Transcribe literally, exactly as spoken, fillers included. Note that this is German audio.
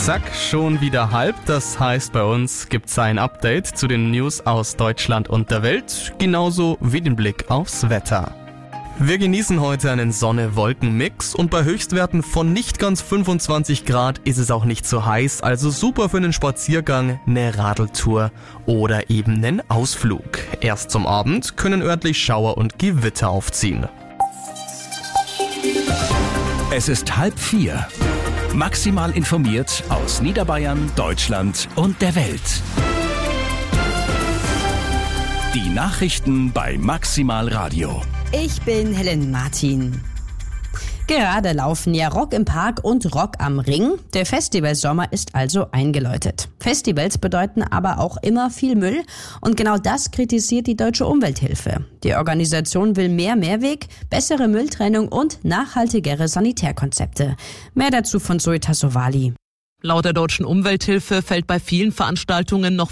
Zack, schon wieder halb. Das heißt, bei uns gibt's ein Update zu den News aus Deutschland und der Welt, genauso wie den Blick aufs Wetter. Wir genießen heute einen Sonne-Wolken-Mix und bei Höchstwerten von nicht ganz fünfundzwanzig Grad ist es auch nicht so heiß, also super für einen Spaziergang, eine Radeltour oder eben einen Ausflug. Erst zum Abend können örtlich Schauer und Gewitter aufziehen. Es ist halb vier. Maximal informiert aus Niederbayern, Deutschland und der Welt. Die Nachrichten bei Maximal Radio. Ich bin Helen Martin. Gerade laufen ja Rock im Park und Rock am Ring. Der Festivalsommer ist also eingeläutet. Festivals bedeuten aber auch immer viel Müll und genau das kritisiert die Deutsche Umwelthilfe. Die Organisation will mehr Mehrweg, bessere Mülltrennung und nachhaltigere Sanitärkonzepte. Mehr dazu von Zoe Tassovali. Laut der Deutschen Umwelthilfe fällt bei vielen Veranstaltungen noch